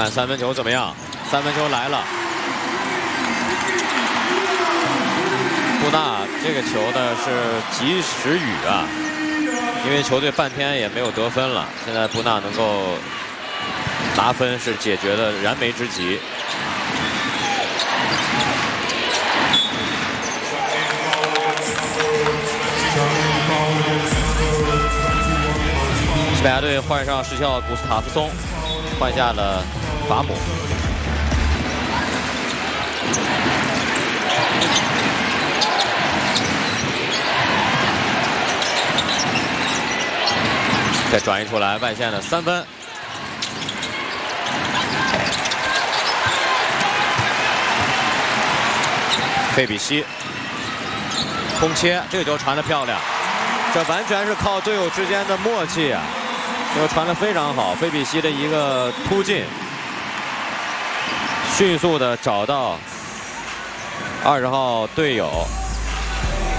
看三分球怎么样？三分球来了。布纳这个球呢是及时雨啊，因为球队半天也没有得分了，现在布纳能够拿分是解决的燃眉之急。西班牙队换上时效古斯塔夫松，换下了法姆。再转移出来，外线的3分。费比西空切，这个球传得漂亮，这完全是靠队友之间的默契啊！这个传得非常好，费比西的一个突进，迅速的找到20号队友。